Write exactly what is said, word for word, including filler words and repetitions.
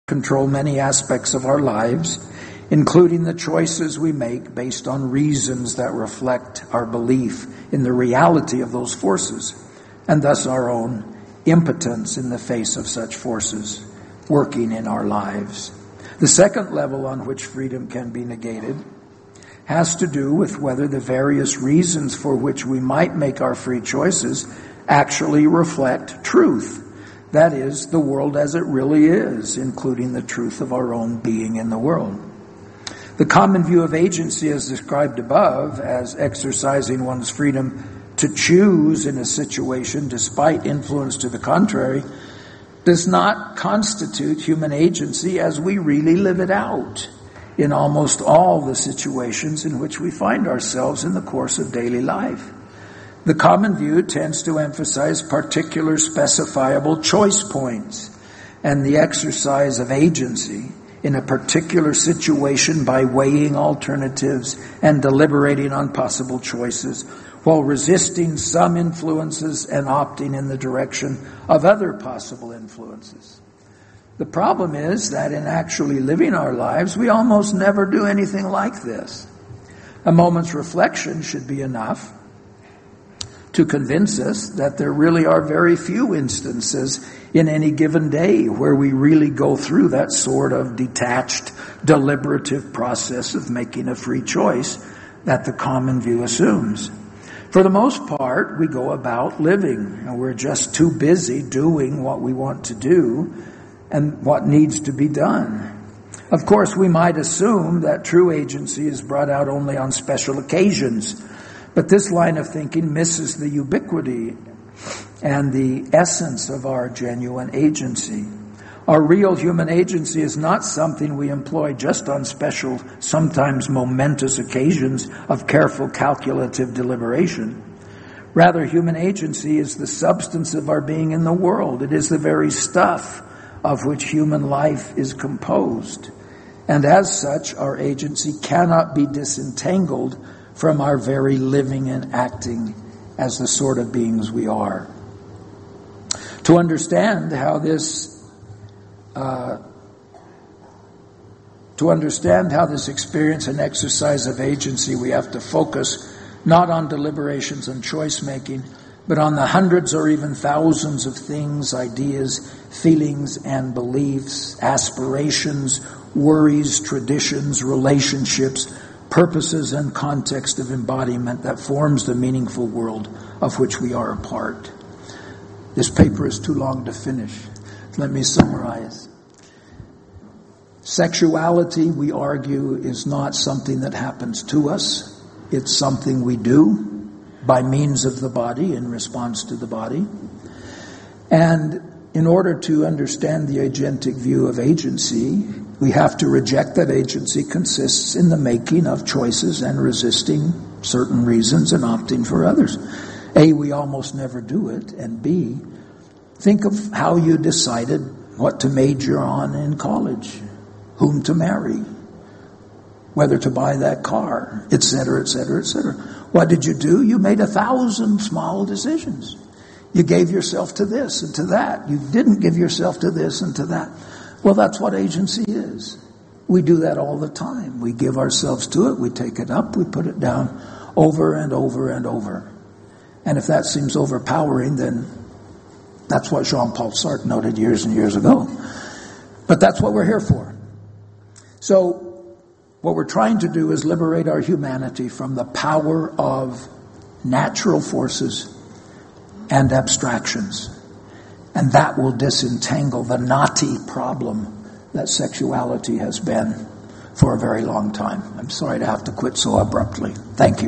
control many aspects of our lives, including the choices we make based on reasons that reflect our belief in the reality of those forces, and thus our own impotence in the face of such forces working in our lives. The second level on which freedom can be negated has to do with whether the various reasons for which we might make our free choices actually reflect truth. That is, the world as it really is, including the truth of our own being in the world. The common view of agency as described above, as exercising one's freedom to choose in a situation despite influence to the contrary, does not constitute human agency as we really live it out in almost all the situations in which we find ourselves in the course of daily life. The common view tends to emphasize particular specifiable choice points and the exercise of agency in a particular situation by weighing alternatives and deliberating on possible choices, while resisting some influences and opting in the direction of other possible influences. The problem is that in actually living our lives, we almost never do anything like this. A moment's reflection should be enough to convince us that there really are very few instances in any given day where we really go through that sort of detached, deliberative process of making a free choice that the common view assumes. For the most part, we go about living, and we're just too busy doing what we want to do and what needs to be done. Of course, we might assume that true agency is brought out only on special occasions, but this line of thinking misses the ubiquity and the essence of our genuine agency. Our real human agency is not something we employ just on special, sometimes momentous occasions of careful calculative deliberation. Rather, human agency is the substance of our being in the world. It is the very stuff of which human life is composed. And as such, our agency cannot be disentangled from our very living and acting as the sort of beings we are. To understand how this uh, to understand how this experience and exercise of agency, we have to focus not on deliberations and choice making, but on the hundreds or even thousands of things, ideas, feelings, and beliefs, aspirations, worries, traditions, relationships, purposes, and context of embodiment that forms the meaningful world of which we are a part. This paper is too long to finish. Let me summarize. Sexuality, we argue, is not something that happens to us. It's something we do by means of the body, in response to the body. And in order to understand the agentic view of agency, we have to reject that agency consists in the making of choices and resisting certain reasons and opting for others. A, we almost never do it. And B, think of how you decided what to major on in college, whom to marry, whether to buy that car, et cetera, et cetera, et cetera. What did you do? You made a thousand small decisions. You gave yourself to this and to that. You didn't give yourself to this and to that. Well, that's what agency is. We do that all the time. We give ourselves to it. We take it up. We put it down over and over and over. And if that seems overpowering, then that's what Jean-Paul Sartre noted years and years ago. But that's what we're here for. So what we're trying to do is liberate our humanity from the power of natural forces and abstractions. And that will disentangle the knotty problem that sexuality has been for a very long time. I'm sorry to have to quit so abruptly. Thank you.